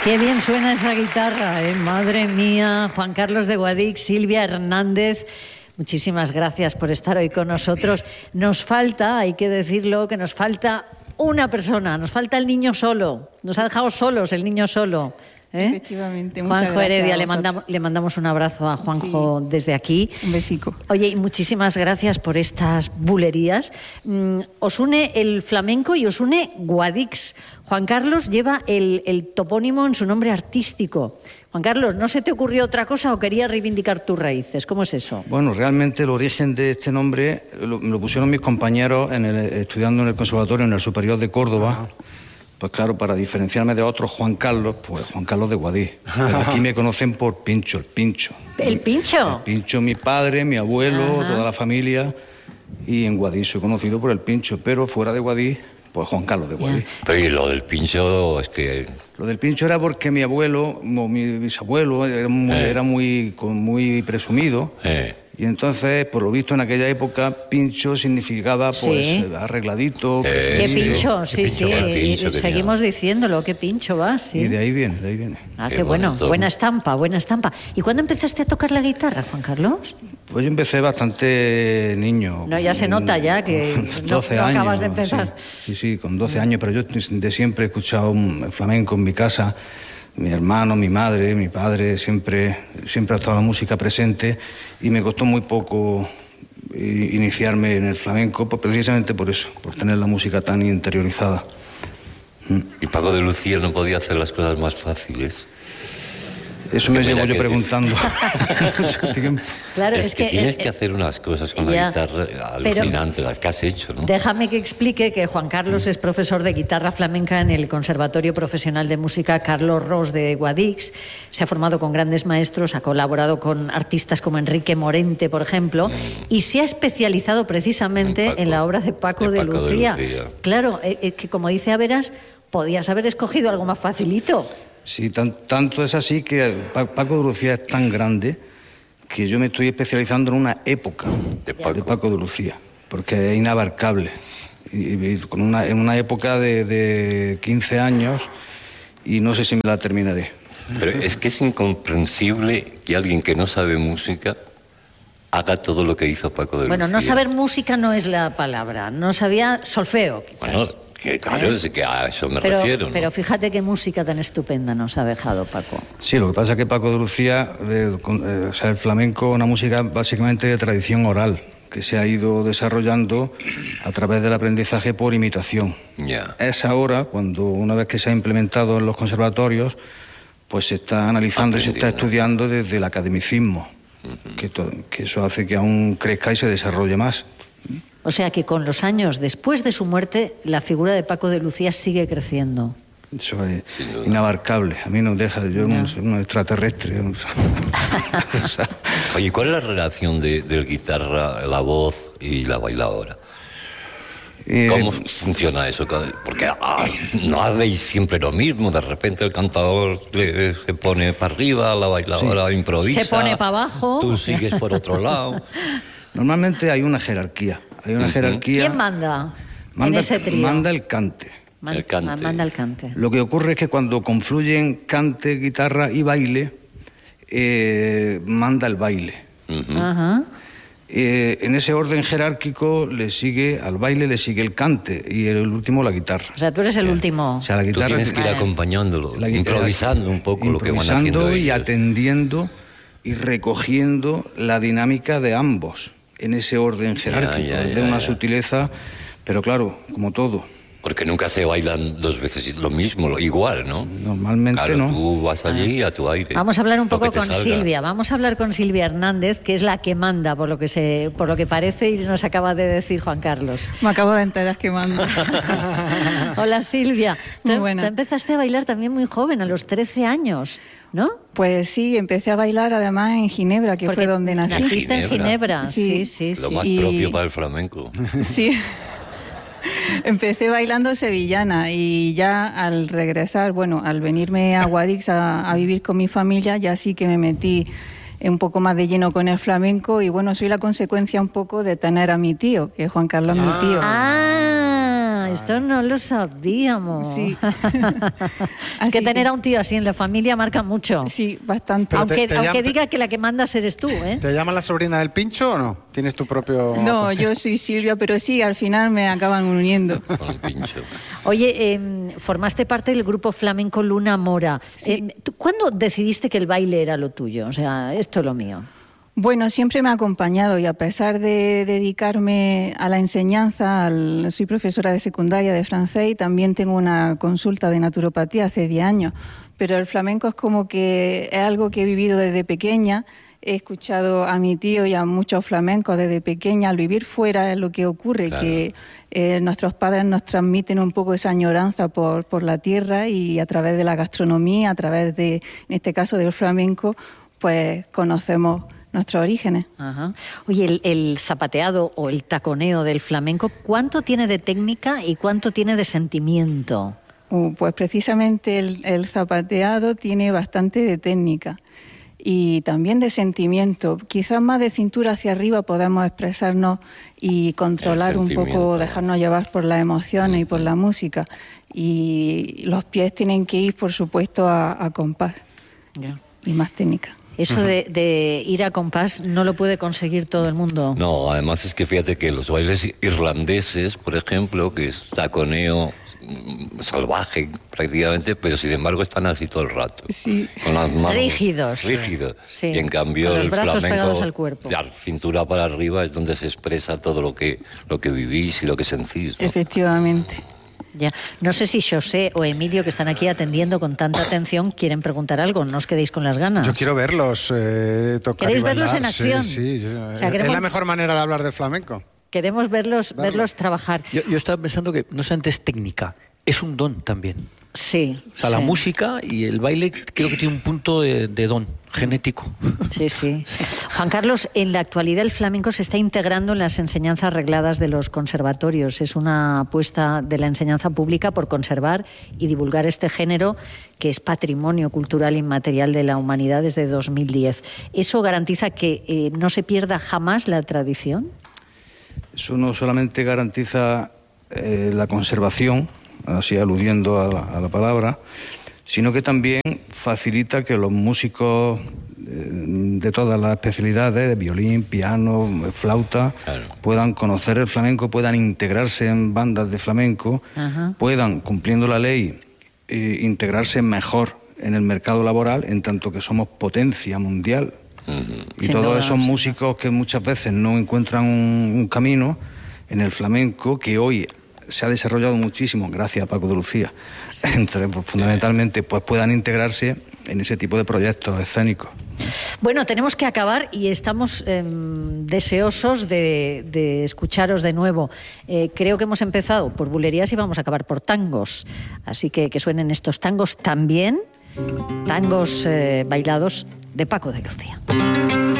Qué bien suena esa guitarra, ¿eh? Madre mía. Juan Carlos de Guadix, Silvia Hernández, muchísimas gracias por estar hoy con nosotros. Nos falta, hay que decirlo, que nos falta una persona, nos falta el niño solo. Nos ha dejado solos el niño solo. Efectivamente, muchas Juanjo gracias. Heredia, le mandamos un abrazo a Juanjo desde aquí. Un besico. Oye, y muchísimas gracias por estas bulerías. Os une el flamenco y os une Guadix. Juan Carlos lleva el topónimo en su nombre artístico. Juan Carlos, ¿no se te ocurrió otra cosa o querías reivindicar tus raíces? ¿Cómo es eso? Bueno, realmente el origen de este nombre me lo pusieron mis compañeros estudiando en el Conservatorio, en el Superior de Córdoba. Pues claro, para diferenciarme de otros Juan Carlos, pues Juan Carlos de Guadix. Pero aquí me conocen por Pincho, el Pincho. ¿El Pincho? El Pincho, mi padre, mi abuelo, toda la familia. Y en Guadix soy conocido por el Pincho, pero fuera de Guadix, pues Juan Carlos de Guadix. Pero y lo del Pincho es que... Lo del Pincho era porque mi abuelo, mi bisabuelo, era muy presumido. Y entonces, por lo visto, en aquella época, Pincho significaba, pues, arregladito. ¿Qué Pincho? Sí, Pincho y seguimos diciéndolo, ¿qué Pincho vas? Sí. Y de ahí viene. Ah, qué bueno, buena estampa. ¿Y cuándo empezaste a tocar la guitarra, Juan Carlos? Pues yo empecé bastante niño. No, ya se nota ya que 12 no años, acabas de empezar. Sí, con 12 años, pero yo de siempre he escuchado flamenco en mi casa. Mi hermano, mi madre, mi padre, siempre ha estado la música presente y me costó muy poco iniciarme en el flamenco, pues precisamente por eso, por tener la música tan interiorizada. ¿Y Paco de Lucía no podía hacer las cosas más fáciles? Eso me llevo yo preguntando mucho tiempo. Claro, es que tienes que hacer unas cosas con la guitarra alucinantes, las que has hecho, ¿no? Déjame que explique que Juan Carlos es profesor de guitarra flamenca en el Conservatorio Profesional de Música Carlos Ros de Guadix. Se ha formado con grandes maestros, ha colaborado con artistas como Enrique Morente, por ejemplo, y se ha especializado precisamente en la obra de Paco de Lucía. Claro, que como dice Averas, podías haber escogido algo más facilito. Sí, tanto es así que Paco de Lucía es tan grande que yo me estoy especializando en una época de Paco de Lucía, porque es inabarcable. Y en una época de 15 años y no sé si me la terminaré. Pero es que es incomprensible que alguien que no sabe música haga todo lo que hizo Paco de Lucía. Bueno, no saber música no es la palabra, no sabía solfeo, quizás. Bueno, que claro, es que a eso me refiero, ¿no? Pero fíjate qué música tan estupenda nos ha dejado Paco. Sí, lo que pasa es que Paco de Lucía, el flamenco es una música básicamente de tradición oral, que se ha ido desarrollando a través del aprendizaje por imitación. Es ahora, cuando una vez que se ha implementado en los conservatorios, pues se está analizando y se está estudiando desde el academicismo, que eso hace que aún crezca y se desarrolle más. O sea que con los años después de su muerte, la figura de Paco de Lucía sigue creciendo. Eso es inabarcable. A mí no deja, yo soy un extraterrestre. Oye, ¿cuál es la relación del guitarra, la voz y la bailadora? ¿Cómo funciona eso? Porque no hacéis siempre lo mismo. De repente el cantador se pone para arriba, la bailadora improvisa. Se pone para abajo. Tú sigues por otro lado. Normalmente hay una jerarquía. ¿Quién manda en ese trío? Manda el cante. Manda el cante. Lo que ocurre es que cuando confluyen cante, guitarra y baile, manda el baile. En ese orden jerárquico al baile le sigue el cante y el último la guitarra. O sea, tú eres el último. O sea, la guitarra, tú tienes que ir acompañándolo, improvisando un poco lo que van haciendo ellos. Y atendiendo y recogiendo la dinámica de ambos en ese orden jerárquico, de una sutileza, pero claro, como todo. Porque nunca se bailan dos veces lo mismo, igual, ¿no? Normalmente claro, no. Tú vas allí a tu aire. Vamos a hablar un poco con Silvia. Vamos a hablar con Silvia Hernández, que es la que manda, por lo que parece y nos acaba de decir Juan Carlos. Me acabo de enterar que manda. Hola, Silvia. Muy buena. Tú empezaste a bailar también muy joven, a los 13 años, ¿no? Pues sí, empecé a bailar además en Ginebra, que fue donde nací. Naciste en Ginebra, sí. Lo más propio para el flamenco. Sí. Empecé bailando sevillana y ya al regresar, al venirme a Guadix a vivir con mi familia, ya sí que me metí un poco más de lleno con el flamenco y soy la consecuencia un poco de tener a mi tío, que Juan Carlos es mi tío. esto no lo sabíamos. Sí. Es que tener a un tío así en la familia marca mucho. Sí, bastante. Aunque diga que la que mandas eres tú, ¿eh? ¿Te llaman la sobrina del Pincho o no? ¿Tienes tu propio...? No, yo soy Silvia, pero sí, al final me acaban uniendo. Con el Pincho. Oye, formaste parte del grupo flamenco Luna Mora. Sí. ¿Tú cuándo decidiste que el baile era lo tuyo? O sea, esto es lo mío. Bueno, siempre me ha acompañado y a pesar de dedicarme a la enseñanza, soy profesora de secundaria de francés y también tengo una consulta de naturopatía hace 10 años. Pero el flamenco es como que es algo que he vivido desde pequeña. He escuchado a mi tío y a muchos flamencos desde pequeña. Al vivir fuera es lo que ocurre, claro, que nuestros padres nos transmiten un poco esa añoranza por la tierra y a través de la gastronomía, a través de, en este caso, del flamenco, pues conocemos nuestros orígenes. Ajá. Oye, el zapateado o el taconeo del flamenco, ¿cuánto tiene de técnica y cuánto tiene de sentimiento? Pues precisamente el zapateado tiene bastante de técnica y también de sentimiento. Quizás más de cintura hacia arriba podamos expresarnos y controlar un poco, dejarnos llevar por las emociones y por la música. Y los pies tienen que ir, por supuesto, a compás. Yeah. Y más técnica. Eso de ir a compás no lo puede conseguir todo el mundo. No, además es que fíjate que los bailes irlandeses, por ejemplo, que es taconeo salvaje prácticamente, pero sin embargo están así todo el rato. Sí. Con las manos rígidos. Sí. Y en cambio con los el brazos flamenco, pegados al cuerpo. De cintura para arriba es donde se expresa todo lo que vivís y lo que sentís, ¿no? Efectivamente. Ya. No sé si José o Emilio, que están aquí atendiendo con tanta atención, quieren preguntar algo. No os quedéis con las ganas. Yo quiero verlos tocar y bailar. ¿Queréis verlos en acción? Sí. O sea, es la mejor manera de hablar del flamenco. Queremos verlos trabajar. Yo estaba pensando que no solamente es técnica, es un don también. Sí. O sea, la música y el baile creo que tiene un punto de don genético. Sí. Juan Carlos, en la actualidad el flamenco se está integrando en las enseñanzas regladas de los conservatorios. Es una apuesta de la enseñanza pública por conservar y divulgar este género que es patrimonio cultural inmaterial de la humanidad desde 2010. ¿Eso garantiza que no se pierda jamás la tradición? Eso no solamente garantiza la conservación, así aludiendo a la palabra, sino que también facilita que los músicos de todas las especialidades, de violín, piano, flauta, claro, puedan conocer el flamenco, puedan integrarse en bandas de flamenco, ajá, puedan, cumpliendo la ley, integrarse mejor en el mercado laboral, en tanto que somos potencia mundial. Y todos esos músicos que muchas veces no encuentran un camino en el flamenco, que hoy se ha desarrollado muchísimo, gracias a Paco de Lucía, fundamentalmente, pues puedan integrarse en ese tipo de proyectos escénicos. Bueno, tenemos que acabar y estamos deseosos de escucharos de nuevo. Creo que hemos empezado por bulerías y vamos a acabar por tangos. Así que suenen estos tangos también, tangos bailados de Paco de Lucía.